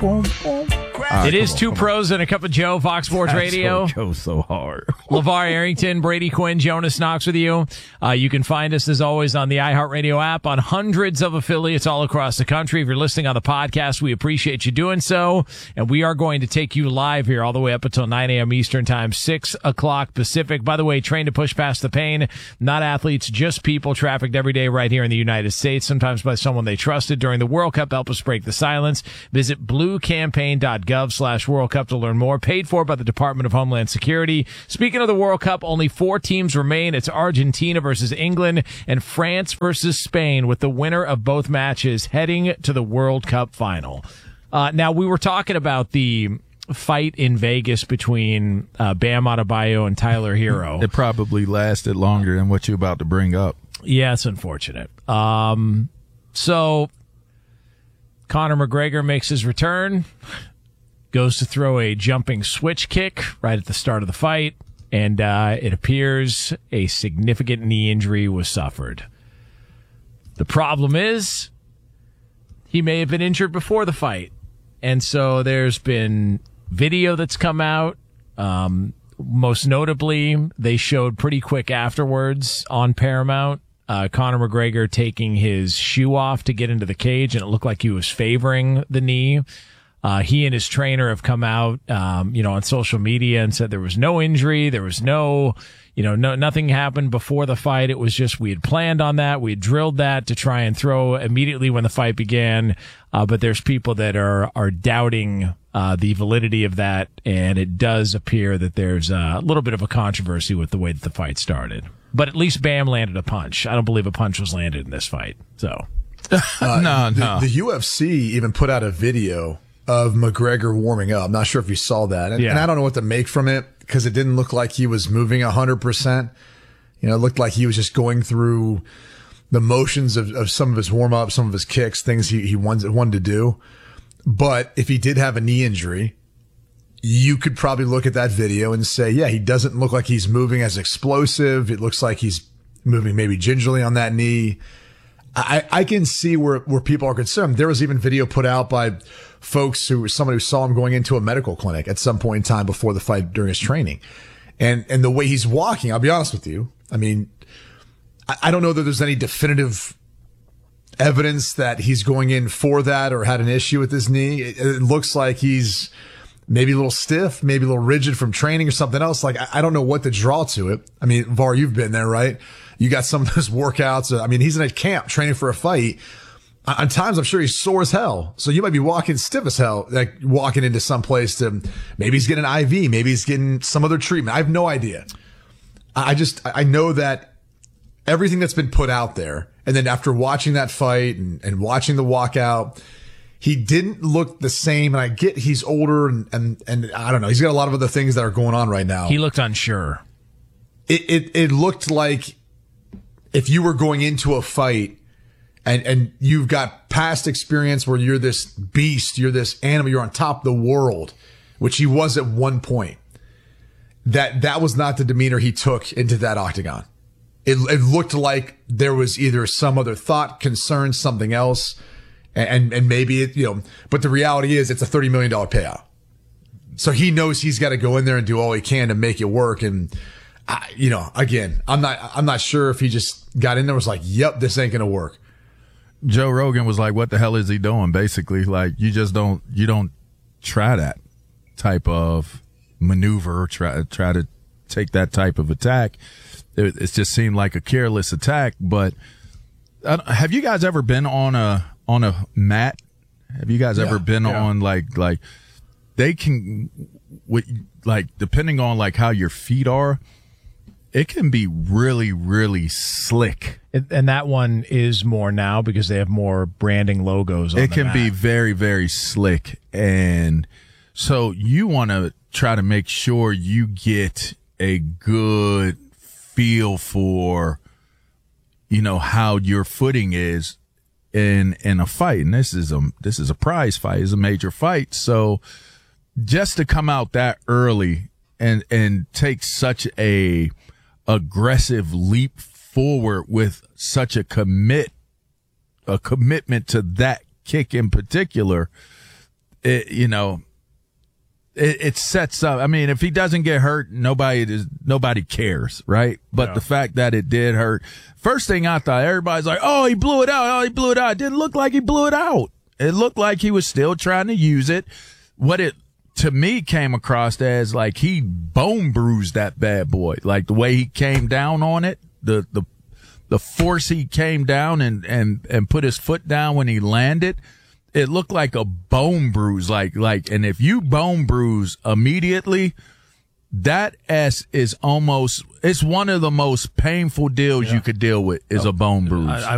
It is Two Pros and a Cup of Joe, Fox Sports Radio. Joe so hard. LeVar Arrington, Brady Quinn, Jonas Knox with you. You can find us, as always, on the iHeartRadio app on hundreds of affiliates all across the country. If you're listening on the podcast, we appreciate you doing so. And we are going to take you live here all the way up until 9 a.m. Eastern Time, 6 o'clock Pacific. By the way, train to push past the pain. Not athletes, just people trafficked every day right here in the United States, sometimes by someone they trusted during the World Cup. Help us break the silence. Visit bluecampaign.gov/World Cup to learn more. Paid for by the Department of Homeland Security. Speaking of the World Cup, only 4 teams remain. It's Argentina versus England and France versus Spain, with the winner of both matches heading to the World Cup final. Now, we were talking about the fight in Vegas between Bam Adebayo and Tyler Hero. It probably lasted longer than what you're about to bring up. Yeah, it's unfortunate. So Conor McGregor makes his return, goes to throw a jumping switch kick right at the start of the fight, and it appears a significant knee injury was suffered. The problem is he may have been injured before the fight, and so there's been video that's come out. Most notably, they showed pretty quick afterwards on Paramount Conor McGregor taking his shoe off to get into the cage, and it looked like he was favoring the knee. He and his trainer have come out, on social media and said there was no injury. There was nothing happened before the fight. It was just, we had planned on that. We had drilled that to try and throw immediately when the fight began. But there's people that are doubting, the validity of that. And it does appear that there's a little bit of a controversy with the way that the fight started. But at least Bam landed a punch. I don't believe a punch was landed in this fight. So no. The UFC even put out a video of McGregor warming up. I'm not sure if you saw that. And I don't know what to make from it, because it didn't look like he was moving 100%. It looked like he was just going through the motions of some of his warm-up, some of his kicks, things he wanted to do. But if he did have a knee injury, you could probably look at that video and say, yeah, he doesn't look like he's moving as explosive. It looks like he's moving maybe gingerly on that knee. I can see where people are concerned. There was even video put out by somebody who saw him going into a medical clinic at some point in time before the fight during his training. And the way he's walking, I'll be honest with you. I mean, I don't know that there's any definitive evidence that he's going in for that or had an issue with his knee. It looks like he's maybe a little stiff, maybe a little rigid from training or something else. Like, I don't know what to draw to it. I mean, VAR, you've been there, right? You got some of those workouts. I mean, he's in a camp training for a fight. On times, I'm sure he's sore as hell. So you might be walking stiff as hell, like walking into some place to, maybe he's getting an IV, maybe he's getting some other treatment. I have no idea. I know that everything that's been put out there, and then after watching that fight and watching the walkout, he didn't look the same. And I get he's older and I don't know. He's got a lot of other things that are going on right now. he looked unsure. It looked like if you were going into a fight and you've got past experience where you're this beast, you're this animal, you're on top of the world, which he was at one point, that was not the demeanor he took into that octagon. It looked like there was either some other thought, concern, something else. And maybe it, but the reality is it's a $30 million payout. So he knows he's got to go in there and do all he can to make it work. And, again, I'm not sure if he just got in there and was like, yep, this ain't going to work. Joe Rogan was like, what the hell is he doing? Basically, like, you don't try that type of maneuver, try to take that type of attack. It just seemed like a careless attack. But have you guys ever been on a mat? Have you guys ever been on like they can, depending on like how your feet are, it can be really, really slick. And that one is more now because they have more branding logos on it can be very, very slick. And so you want to try to make sure you get a good feel for, how your footing is in a fight. And this is a prize fight. It's a major fight. So just to come out that early and take such a aggressive leap forward with such a commitment to that kick in particular, it sets up. I mean, if he doesn't get hurt, nobody cares, right? But the fact that it did hurt. First thing I thought, everybody's like, "Oh, he blew it out. Oh, he blew it out." It didn't look like he blew it out. It looked like he was still trying to use it. What it to me came across as like he bone bruised that bad boy. Like the way he came down on it, the force he came down and put his foot down when he landed. It looked like a bone bruise, and if you bone bruise immediately, that is almost, it's one of the most painful deals you could deal with is a bone bruise.